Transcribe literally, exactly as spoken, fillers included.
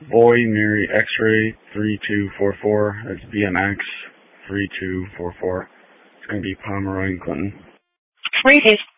Boy Mary X-ray three two four four. That's B N X three two four four. It's going to be Pomeroy and Clinton. Previous